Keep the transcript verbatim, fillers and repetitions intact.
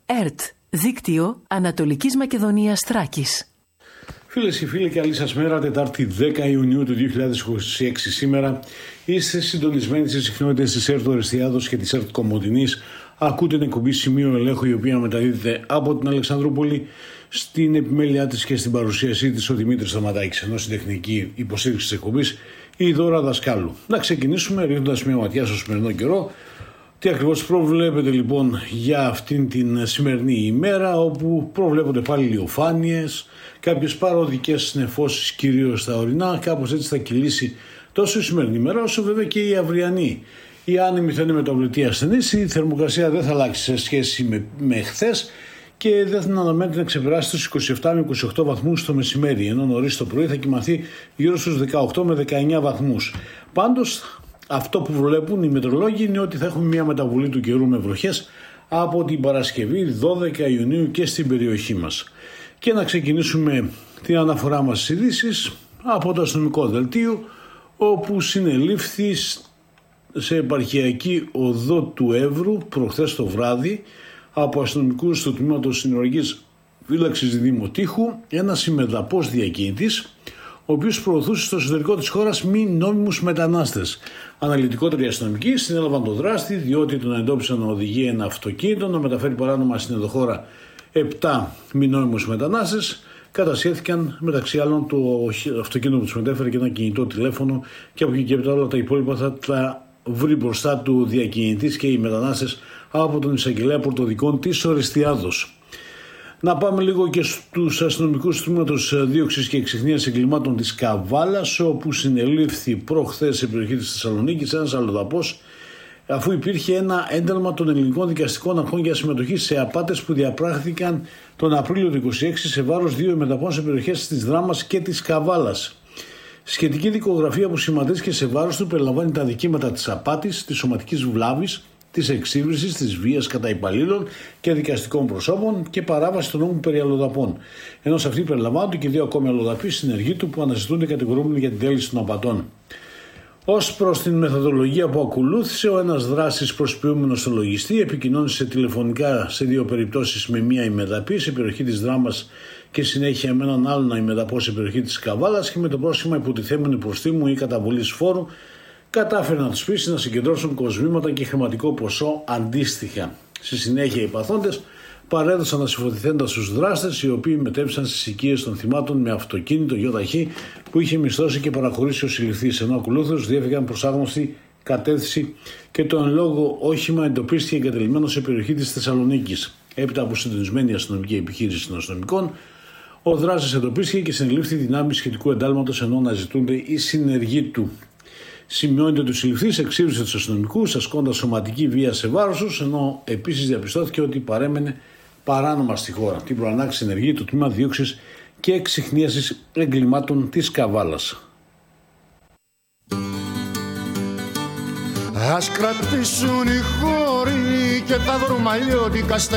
ΕΡΤ, δίκτυο Ανατολικής Μακεδονίας Θράκης. Φίλες και φίλοι, καλή σας μέρα. Τετάρτη δέκα Ιουνίου του δύο χιλιάδες είκοσι έξι σήμερα. Είστε συντονισμένοι στις συχνότητες της ΕΡΤ Ορεστιάδος και της ΕΡΤ Κομοτηνής. Ακούτε την εκπομπή Σημείο Ελέγχου, η οποία μεταδίδεται από την Αλεξανδρούπολη. Στην επιμέλειά της και στην παρουσίασή της ο Δημήτρης Σταματάκης, ενώ στην τεχνική υποστήριξη της εκπομπής η Δώρα Δασκάλου. Να ξεκινήσουμε ρίχνοντας μια ματιά στο σημερινό καιρό. Τι ακριβώς προβλέπετε λοιπόν για αυτήν την σημερινή ημέρα, όπου προβλέπονται πάλι ηλιοφάνειες, κάποιες παροδικές νεφώσεις κυρίως στα ορεινά. Κάπως έτσι θα κυλήσει τόσο η σημερινή ημέρα όσο βέβαια και η αυριανή. Οι άνεμοι θα είναι μεταβλητοί ασθενείς, η θερμοκρασία δεν θα αλλάξει σε σχέση με, με χθες και δεν θα αναμένεται να ξεπεράσει τους είκοσι επτά με είκοσι οκτώ βαθμούς το μεσημέρι, ενώ νωρίς το πρωί θα κοιμαθεί γύρω στους δεκαοκτώ με δεκαεννιά βαθμούς. Πάντως, αυτό που βλέπουν οι μετεωρολόγοι είναι ότι θα έχουμε μια μεταβολή του καιρού με βροχές από την Παρασκευή δώδεκα Ιουνίου και στην περιοχή μας. Και να ξεκινήσουμε την αναφορά μας στις ειδήσεις από το αστυνομικό δελτίο, όπου συνελήφθη σε επαρχιακή οδό του Εύρου προχθές το βράδυ από αστυνομικούς του τμήματος συνορικής φύλαξης Δημοτήχου ένας συμμεταπός διακίνητης, ο οποίος προωθούσε στο εσωτερικό της χώρας μη νόμιμους μετανάστες. Αναλυτικότεροι αστυνομικοί συνέλαβαν τον δράστη, διότι τον εντόπισαν να οδηγεί ένα αυτοκίνητο να μεταφέρει παράνομα στην ενδοχώρα επτά μη νόμιμους μετανάστες. Κατασχέθηκαν μεταξύ άλλων το αυτοκίνητο που τους μετέφερε και ένα κινητό τηλέφωνο, και από εκεί και έπειτα όλα τα υπόλοιπα θα τα βρει μπροστά του διακινητής και οι μετανάστες από τον εισαγγελέα πορτοδικών της Ορεστιάδος. Να πάμε λίγο και στους αστυνομικούς τμήματος δίωξης και εξυχνίας εγκλημάτων της Καβάλας, όπου συνελήφθη προχθές σε περιοχή της Θεσσαλονίκης ένας αλλοδαπός, αφού υπήρχε ένα ένταλμα των ελληνικών δικαστικών αρχών για συμμετοχή σε απάτες που διαπράχθηκαν τον Απρίλιο του είκοσι έξι σε βάρος δύο ημεταπών σε περιοχές της Δράμας και της Καβάλας. Σχετική δικογραφία που σχηματίστηκε σε βάρος του περιλαμβάνει τα δικήματα της απάτης, της σωματικής βλάβης, της εξύβρισης, της βίας κατά υπαλλήλων και δικαστικών προσώπων και παράβαση των νόμων περί αλλοδαπών. Ενώ σε αυτή περιλαμβάνονται και δύο ακόμη αλλοδαποί συνεργοί του που αναζητούνται κατηγορούμενοι για την τέλεση των απατών. Ως προς την μεθοδολογία που ακολούθησε, ο ένας δράστης προσποιούμενος στον λογιστή επικοινώνησε τηλεφωνικά σε δύο περιπτώσεις με μία ημεδαπή σε περιοχή της Δράμας και συνέχεια με έναν άλλον ημεδαπό σε περιοχή της Καβάλας, και με το πρόσχημα υποτιθέμενου προστίμου ή καταβολής φόρου κατάφερε να τους πείσει να συγκεντρώσουν κοσμήματα και χρηματικό ποσό αντίστοιχα. Στη συνέχεια οι παθόντες παρέδωσαν ασυφοτιθέντα στους δράστες, οι οποίοι μετέβησαν στις οικίες των θυμάτων με αυτοκίνητο ΙΧ που είχε μισθώσει και παραχωρήσει ο συλληφθής, ενώ ακολούθως διέφυγαν προς άγνωστη κατεύθυνση και το εν λόγω όχημα εντοπίστηκε εγκατελειμμένο σε περιοχή της Θεσσαλονίκης. Έπειτα από συντονισμένη αστυνομική επιχείρηση των αστυνομικών, ο δράστης εντοπίστηκε και συνελήφθη δυνάμει σχετικού εντάλματος, ενώ αναζητούνται οι συνεργοί του. Σημειώνεται ότι ο συλληφθής εξύβρισε τους αστυνομικούς ασκώντας σωματική βία σε βάρος τους, ενώ επίσης διαπιστώθηκε ότι παρέμενε παράνομα στη χώρα. Την προανάξη ενεργεί το τμήμα δίωξης και εξυχνίασης εγκλημάτων της Καβάλας. Ας κρατήσουν οι χώροι και τα δρομαλιώτικα